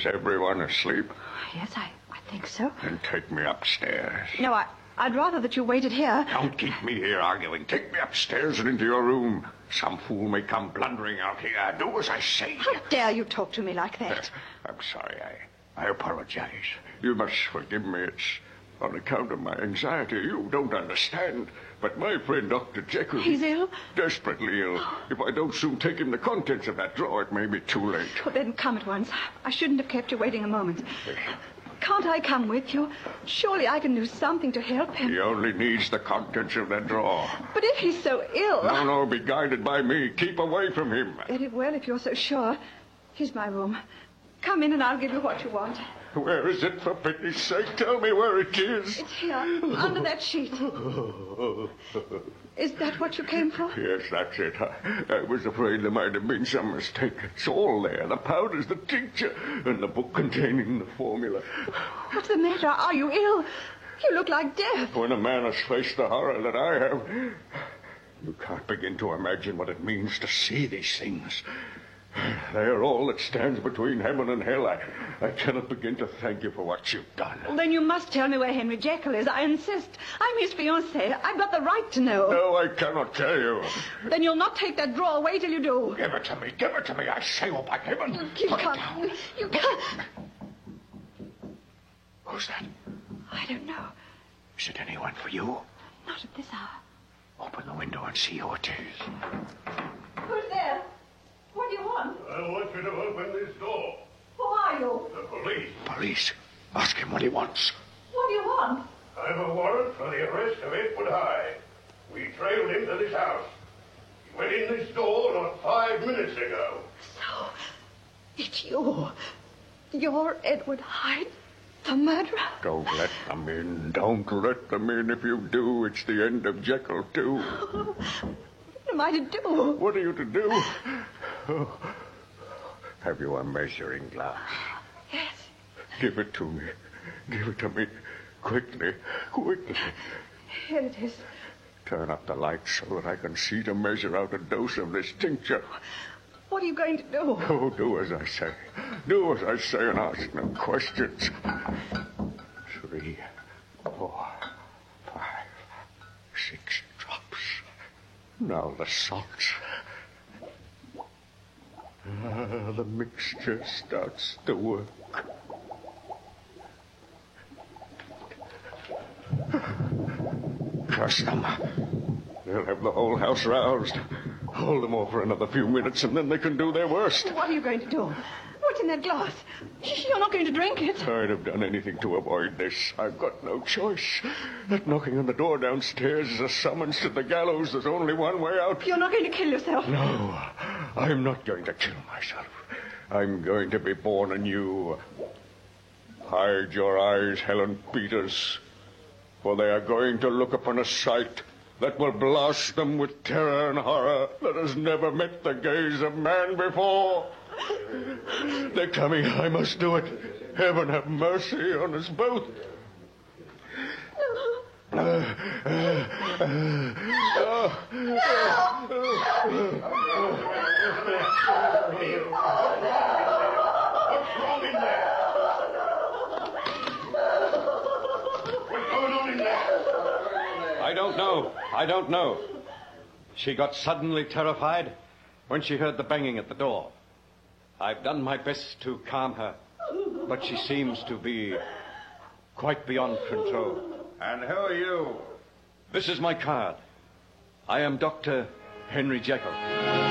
Is everyone asleep? Yes, I think so. Then take me upstairs. No, I'd rather that you waited here. Don't keep me here arguing. Take me upstairs and into your room. Some fool may come blundering out here. Do as I say. How dare you talk to me like that? I'm sorry. I apologize. You must forgive me. It's on account of my anxiety. You don't understand. But my friend Dr. Jekyll... He's ill? Desperately ill. If I don't soon take him the contents of that drawer, it may be too late. Well, then come at once. I shouldn't have kept you waiting a moment. Can't I come with you? Surely I can do something to help him. He only needs the contents of that drawer. But if he's so ill... No, be guided by me. Keep away from him. Very well, if you're so sure. Here's my room. Come in and I'll give you what you want. Where is it, for pity's sake? Tell me where it is. It's here, under that sheet. Is that what you came for? Yes, that's it. I was afraid there might have been some mistake. It's all there. The powders, the tincture, and the book containing the formula. What's the matter? Are you ill? You look like death. When a man has faced the horror that I have, you can't begin to imagine what it means to see these things. They are all that stands between heaven and hell. I cannot begin to thank you for what you've done. Well, then you must tell me where Henry Jekyll is. I insist. I'm his fiancée. I've got the right to know. No, I cannot tell you. Then you'll not take that drawer. Wait till you do. Give it to me. Give it to me. I say, oh, by heaven. You can't. You can't. Who's that? I don't know. Is it anyone for you? Not at this hour. Open the window and see who it is. Who's there? What do you want? I want you to open this door. Who are you? The police. Police? Ask him what he wants. What do you want? I have a warrant for the arrest of Edward Hyde. We trailed him to this house. He went in this door not 5 minutes ago. So, it's you. You're Edward Hyde, the murderer? Don't let them in. Don't let them in. If you do, it's the end of Jekyll, too. What am I to do? What are you to do? Oh. Have you a measuring glass? Yes. Give it to me. Give it to me. Quickly. Quickly. Here it is. Turn up the light so that I can see to measure out a dose of this tincture. What are you going to do? Oh, do as I say. Do as I say and ask no questions. 3, 4, 5, 6 drops. Now the salts. The mixture starts to work. Curse them. They'll have the whole house roused. Hold them over another few minutes and then they can do their worst. What are you going to do? What's in that glass? You're not going to drink it. I'd have done anything to avoid this. I've got no choice. That knocking on the door downstairs is a summons to the gallows. There's only one way out. You're not going to kill yourself? No, I'm not going to kill myself. I'm going to be born anew. Hide your eyes, Helen Peters, for they are going to look upon a sight that will blast them with terror and horror that has never met the gaze of man before. They're coming. I must do it. Heaven have mercy on us both. What's wrong in there? What's going on in there? I don't know. She got suddenly terrified when she heard the banging at the door. I've done my best to calm her, but she seems to be quite beyond control. And who are you? This is my card. I am Dr. Henry Jekyll.